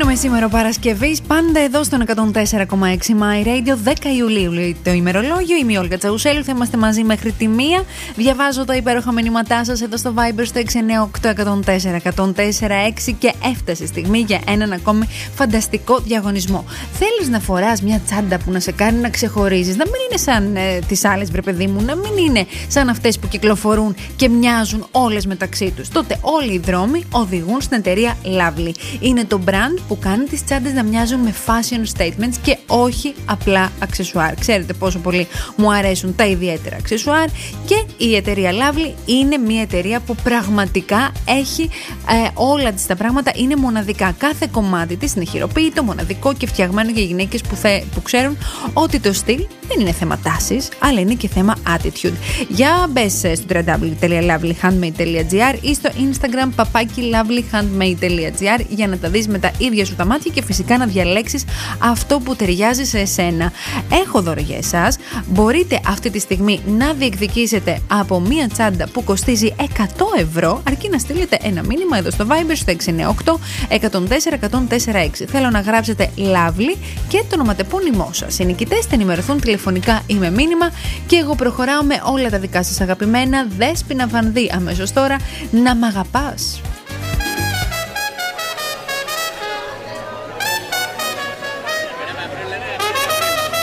Γίνομαι σήμερα Παρασκευής, πάντα εδώ στον 104,6 My Radio, 10 Ιουλίου το ημερολόγιο. Είμαι η Όλγα Τσαουσέλου, θα είμαστε μαζί μέχρι τη 1. Διαβάζω τα υπέροχα μηνύματά σας εδώ στο Viber στο 698-104-104-6 και έφτασε η στιγμή για έναν ακόμη φανταστικό διαγωνισμό. Θέλεις να φοράς μια τσάντα που να σε κάνει να ξεχωρίζεις, να μην είναι σαν τις άλλες, βρε παιδί μου, να μην είναι σαν αυτές που κυκλοφορούν και μοιάζουν όλες μεταξύ τους? Τότε όλοι οι δρόμοι οδηγούν στην εταιρεία Lovely. Είναι το brand που κάνει τις τσάντες να μοιάζουν με fashion statements και όχι απλά αξεσουάρ. Ξέρετε πόσο πολύ μου αρέσουν τα ιδιαίτερα αξεσουάρ και η εταιρεία Lovely είναι μια εταιρεία που πραγματικά έχει όλα της τα πράγματα, είναι μοναδικά. Κάθε κομμάτι της είναι χειροποίητο, μοναδικό και φτιαγμένο για γυναίκες που ξέρουν ότι το στυλ δεν είναι θέμα τάσης, αλλά είναι και θέμα attitude. Για μπες στο www.lovelyhandmade.gr ή στο Instagram @lovelyhandmade.gr για να τα δεις με τα ίδια σου τα μάτια και φυσικά να διαλέξεις αυτό που ταιριάζει σε εσένα. Έχω δώρο για εσάς. Μπορείτε αυτή τη στιγμή να διεκδικήσετε από μία τσάντα που κοστίζει 100 ευρώ, αρκεί να στείλετε ένα μήνυμα εδώ στο Viber στο 698-104-104-6. Θέλω να γράψετε Lovely και το ονοματεπώνυμό σας. Οι νικητές θα ενημερωθούν τηλεφωνικά ή με μήνυμα και εγώ προχωράω με όλα τα δικά σας αγαπημένα. Δέσποινα Βανδύ αμέσως τώρα, να μ' αγαπάς.